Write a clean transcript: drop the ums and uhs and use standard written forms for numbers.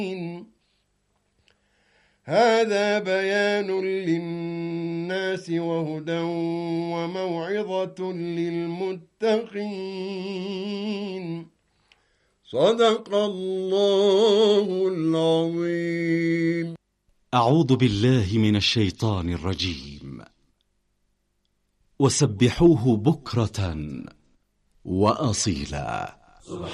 هذا بيان للناس وهدى وموعظة للمتقين. صدق الله العظيم. أعوذ بالله من الشيطان الرجيم. وسبحوه بكرة وأصيلا.